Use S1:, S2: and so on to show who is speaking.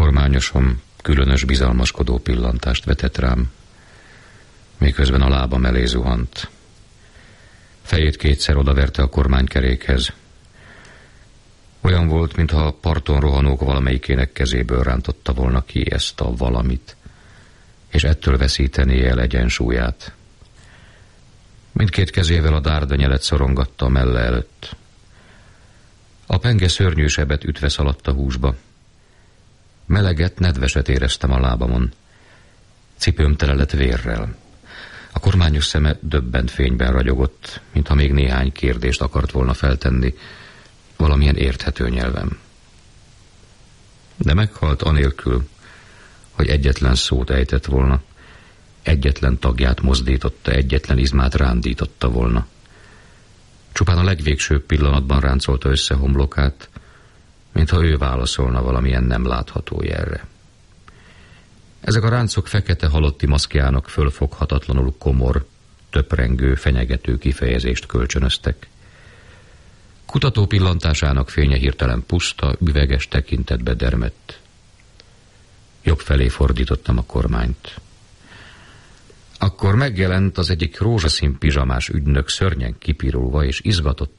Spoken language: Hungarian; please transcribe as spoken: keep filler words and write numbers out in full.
S1: kormányosom különös bizalmaskodó pillantást vetett rám, miközben a lábam elé zuhant. Fejét kétszer odaverte a kormánykerékhez. Olyan volt, mintha a parton rohanók valamelyikének kezéből rántotta volna ki ezt a valamit, és ettől veszítené el egyensúlyát. Mindkét kezével a dárdanyelet szorongatta a melle előtt. A penge szörnyű sebet ütve szaladt a húsba. Meleget, nedveset éreztem a lábamon. Cipőm tele lett vérrel. A kormányos szeme döbbent fényben ragyogott, mintha még néhány kérdést akart volna feltenni valamilyen érthető nyelvem. De meghalt anélkül, hogy egyetlen szót ejtett volna, egyetlen tagját mozdította, egyetlen izmát rándította volna. Csupán a legvégsőbb pillanatban ráncolta össze homlokát, mintha ő válaszolna valamilyen nem látható jelre. Ezek a ráncok fekete halotti maszkjának fölfoghatatlanul komor, töprengő, fenyegető kifejezést kölcsönöztek. Kutató pillantásának fénye hirtelen puszta, üveges tekintetbe dermedt. Jobb felé fordítottam a kormányt. Akkor megjelent az egyik rózsaszín pizsamás ügynök szörnyen kipirulva és izgatott